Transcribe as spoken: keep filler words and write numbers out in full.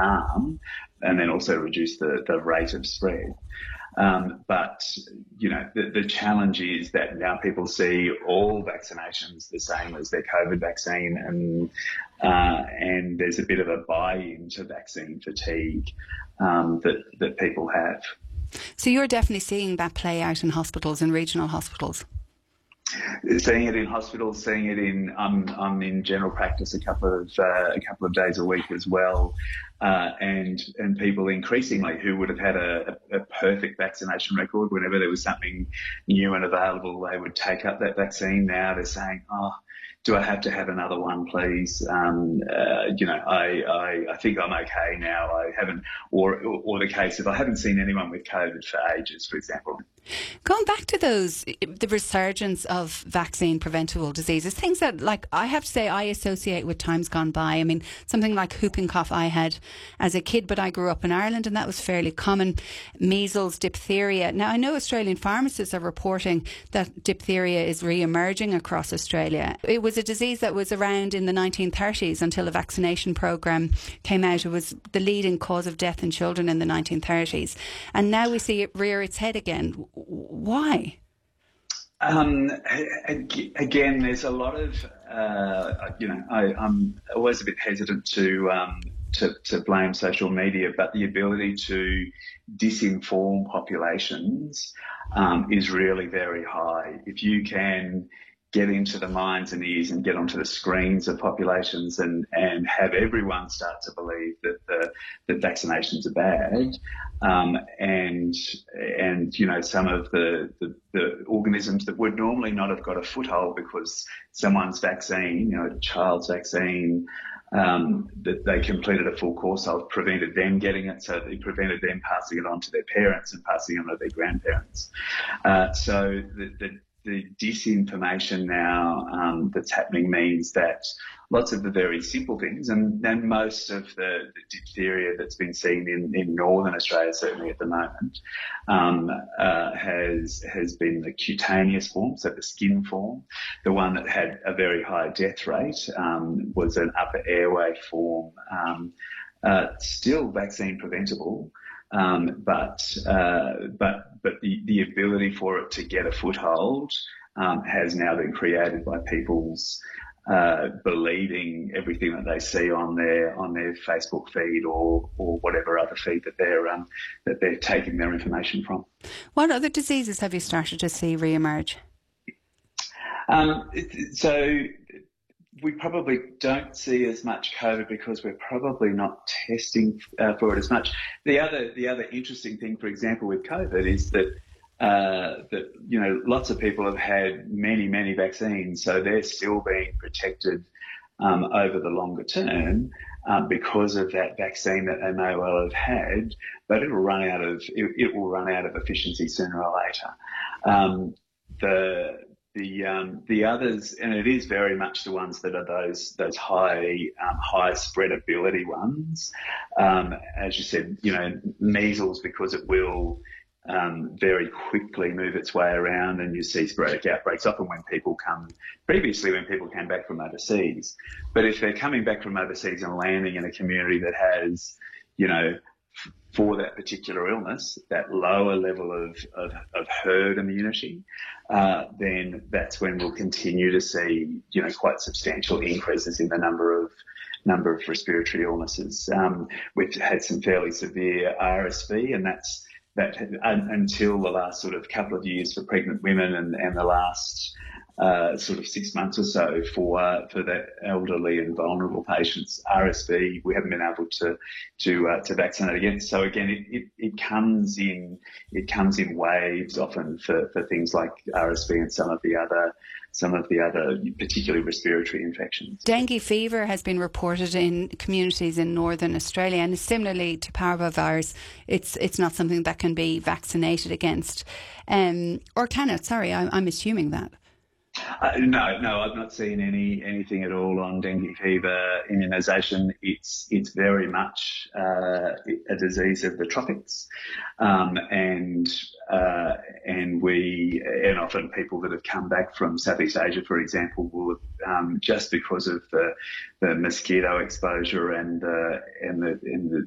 harm, and then also reduce the, the rate of spread. Um, but, you know, the, the challenge is that now people see all vaccinations the same as their COVID vaccine, and uh, and there's a bit of a buy-in to vaccine fatigue um, that, that people have. So you're definitely seeing that play out in hospitals, in regional hospitals? Seeing it in hospitals, seeing it in I'm I'm in general practice a couple of uh, a couple of days a week as well, uh, and and people increasingly who would have had a, a, a perfect vaccination record whenever there was something new and available, they would take up that vaccine. Now they're saying, oh, do I have to have another one, please? Um, uh, you know, I, I I think I'm okay now. I haven't, or or the case if I haven't seen anyone with COVID for ages, for example. Going back to those, the resurgence of vaccine preventable diseases, things that, like, I have to say I associate with times gone by. I mean, something like whooping cough I had as a kid, but I grew up in Ireland and that was fairly common. Measles, diphtheria. Now, I know Australian pharmacists are reporting that diphtheria is re-emerging across Australia. It was a disease that was around in the nineteen thirties until a vaccination programme came out. It was the leading cause of death in children in the nineteen thirties. And now we see it rear its head again. Why? Um, again, there's a lot of, uh, you know, I, I'm always a bit hesitant to, um, to to blame social media, but the ability to disinform populations um, is really very high. If you can get into the minds and ears and get onto the screens of populations and, and have everyone start to believe that the that vaccinations are bad, um, and and you know some of the, the the organisms that would normally not have got a foothold because someone's vaccine, you know, a child's vaccine, um, that they completed a full course of, prevented them getting it, so they prevented them passing it on to their parents and passing it on to their grandparents. Uh, so the, the The disinformation now um, that's happening means that lots of the very simple things, and, and most of the, the diphtheria that's been seen in, in northern Australia, certainly at the moment, um, uh, has has been the cutaneous form, so the skin form. The one that had a very high death rate um, was an upper airway form, um, uh, still vaccine preventable. Um, but uh, but but the, the ability for it to get a foothold um, has now been created by people's uh, believing everything that they see on their on their Facebook feed or or whatever other feed that they're um, that they're taking their information from. What other diseases have you started to see re-emerge? Um, so. We probably don't see as much COVID because we're probably not testing uh, for it as much. The other, the other interesting thing, for example, with COVID is that uh, that you know lots of people have had many, many vaccines, so they're still being protected um, over the longer term um, because of that vaccine that they may well have had. But it'll run out of it, it will run out of efficiency sooner or later. Um, the The um, the others, and it is very much the ones that are those those high um, high spreadability ones. Um, as you said, you know, measles, because it will um, very quickly move its way around, and you see sporadic outbreaks often when people come previously when people came back from overseas. But if they're coming back from overseas and landing in a community that has, you know, for that particular illness, that lower level of, of, of herd immunity, uh, then that's when we'll continue to see, you know, quite substantial increases in the number of number of respiratory illnesses. Um, we've had some fairly severe R S V, and that's that un, until the last sort of couple of years for pregnant women, and, and the last uh, sort of six months or so for uh, for the elderly and vulnerable patients. R S V, we haven't been able to to uh, to vaccinate against. So again, it, it, it comes in it comes in waves often for, for things like R S V and some of the other some of the other particularly respiratory infections. Dengue fever has been reported in communities in northern Australia, and similarly to parvovirus, it's it's not something that can be vaccinated against, um, or can it? Sorry, I'm, I'm assuming that. Uh, no, no, I've not seen any anything at all on dengue fever immunisation. It's it's very much uh, a disease of the tropics, um, and uh, and we and often people that have come back from Southeast Asia, for example, will have, um, just because of the the mosquito exposure and uh, and the and the